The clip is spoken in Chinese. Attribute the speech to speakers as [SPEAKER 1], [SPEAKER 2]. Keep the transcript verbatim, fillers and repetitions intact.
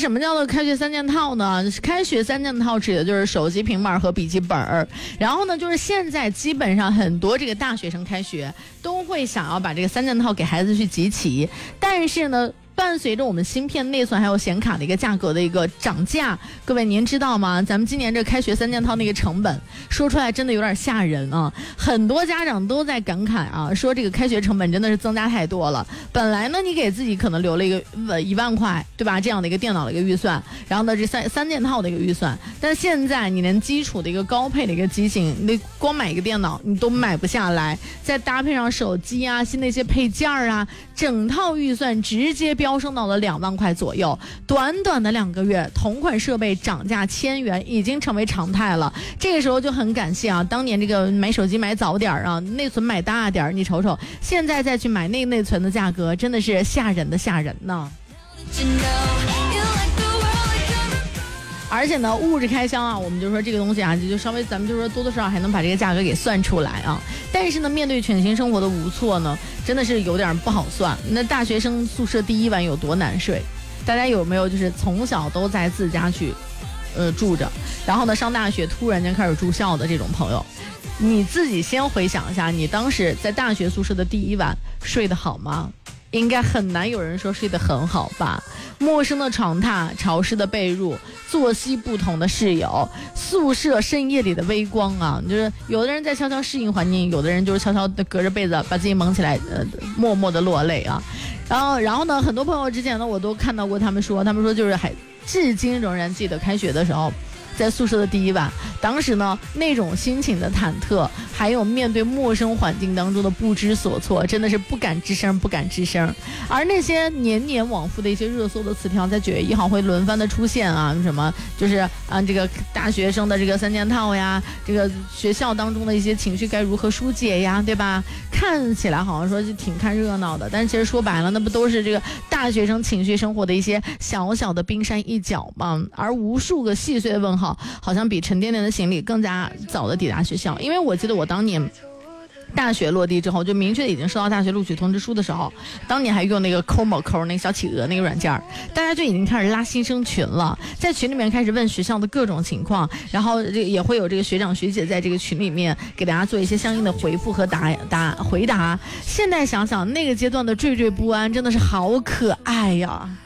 [SPEAKER 1] 什么叫做开学三件套呢？开学三件套指的就是手机、平板和笔记本儿。然后呢，就是现在基本上很多这个大学生开学都会想要把这个三件套给孩子去集齐，但是呢，伴随着我们芯片、内存还有显卡的一个价格的一个涨价，各位您知道吗？咱们今年这开学三件套那个成本说出来真的有点吓人啊！很多家长都在感慨啊，说这个开学成本真的是增加太多了。本来呢，你给自己可能留了一个呃一万块，对吧？这样的一个电脑的一个预算，然后呢这三三件套的一个预算，但现在你连基础的一个高配的一个机型，你光买一个电脑你都买不下来，再搭配上手机啊、新的一些配件啊，整套预算直接飙升到了两万块左右。短短的两个月，同款设备涨价千元已经成为常态了。这个时候就很感谢啊，当年这个买手机买早点啊，内存买大点，你瞅瞅现在再去买内内存的价格，真的是吓人的吓人呢。而且呢，物质开销啊，我们就说这个东西啊，就稍微咱们就说多多少少还能把这个价格给算出来啊。但是呢，面对全新生活的无措呢，真的是有点不好算。那大学生宿舍第一晚有多难睡？大家有没有就是从小都在自家去，呃住着，然后呢上大学突然间开始住校的这种朋友？你自己先回想一下，你当时在大学宿舍的第一晚睡得好吗？应该很难有人说睡得很好吧。陌生的床榻、潮湿的被褥、作息不同的室友、宿舍深夜里的微光啊，就是有的人在悄悄适应环境，有的人就是悄悄的隔着被子把自己蒙起来，呃，默默的落泪啊。然后，然后呢，很多朋友之前呢，我都看到过他们说，他们说就是还至今仍然记得开学的时候。在宿舍的第一晚，当时呢那种心情的忐忑，还有面对陌生环境当中的不知所措，真的是不敢吱声不敢吱声。而那些年年往复的一些热搜的词条，在九月一号会轮番的出现啊，什么就是啊这个大学生的这个三件套呀，这个学校当中的一些情绪该如何疏解呀，对吧？看起来好像说就挺看热闹的，但其实说白了，那不都是这个大学生情绪生活的一些小小的冰山一角吗？而无数个细碎的问号好像比沉甸甸的行李更加早的抵达学校。因为我记得我当年大学落地之后，就明确已经收到大学录取通知书的时候，当年还用那个抠某抠那个小企鹅那个软件，大家就已经开始拉新生群了，在群里面开始问学校的各种情况，然后也会有这个学长学姐在这个群里面给大家做一些相应的回复和答答回答。现在想想那个阶段的惴惴不安真的是好可爱呀。